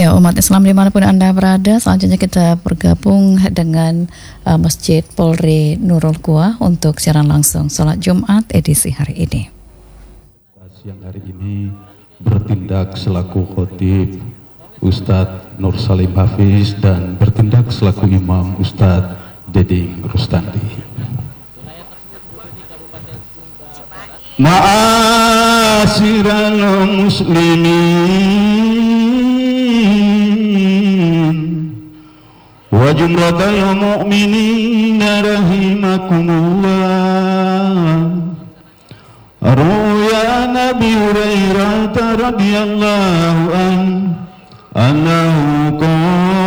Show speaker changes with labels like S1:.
S1: Ya, umat Islam dimanapun Anda berada, selanjutnya kita bergabung dengan Masjid Polri Nurul Quwah untuk siaran langsung Salat Jumat edisi hari ini.
S2: Siang hari ini bertindak selaku khotib Ustadz Nur Salim Hafiz dan bertindak selaku imam Ustadz Deding Rustandi. Ma'asyiral muslimin wa jumlatal mu'minin rahimakumullah. Ruya Nabi Hurairah radhiyallahu anhu annahu